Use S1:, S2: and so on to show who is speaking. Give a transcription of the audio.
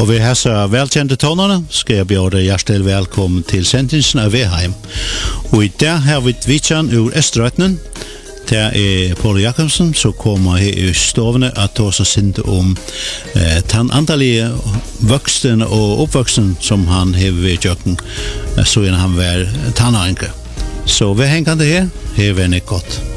S1: Og vi har så velkjente tonerne, skal jeg bjøre hjertelig velkommen til sendingen av Veheim. Og i dag har vi Tvitsjan ur Østrøtnen. Det Paul Jakobsen, som kommer her i stovene at ta seg sint om den antallige voksten og oppvoksten som han har ved Jøkken, så han var tannanke. Så vi henger det her, her var det godt.